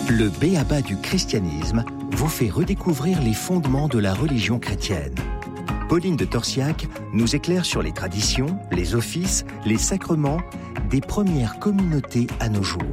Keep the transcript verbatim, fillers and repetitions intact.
Le b.a.-ba du christianisme vous fait redécouvrir les fondements de la religion chrétienne. Pauline de Torsiac nous éclaire sur les traditions, les offices, les sacrements des premières communautés à nos jours.